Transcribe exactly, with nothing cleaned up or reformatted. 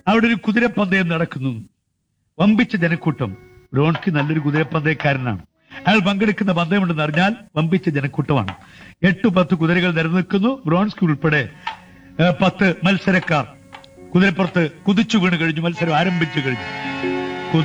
അവിടെ ഒരു കുതിരപ്പന്തയം നടക്കുന്നു. വമ്പിച്ച ജനക്കൂട്ടം. ബ്രോൺസ്കി നല്ലൊരു കുതിരപ്പന്തയക്കാരനാണ്. അയാൾ പങ്കെടുക്കുന്ന പന്തയമുണ്ടെന്ന് അറിഞ്ഞാൽ വമ്പിച്ച ജനക്കൂട്ടമാണ്. എട്ടു പത്ത് കുതിരകൾ നിരനിൽക്കുന്നു. ബ്രോൺസ്കി ഉൾപ്പെടെ പത്ത് മത്സരക്കാർ കുതിരപ്പുറത്ത് കുതിച്ചു വീണ് കഴിഞ്ഞു. മത്സരം ആരംഭിച്ചു കഴിഞ്ഞു.